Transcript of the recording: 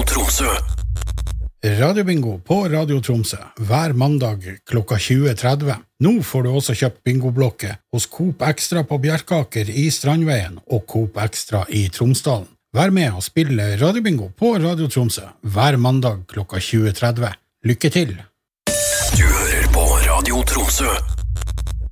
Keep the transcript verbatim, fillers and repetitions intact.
Tromsø. Radiobingo på Radio Tromsø hver mandag klokka tjue tretti. Nå får du også kjøpt bingoblokke hos Coop Extra på Bjerkaker i Strandveien og Coop Extra i Tromsdalen. Vær med og spille Radiobingo på Radio Tromsø hver mandag klokka tjue tretti. Lykke til! Du hører på Radio Tromsø.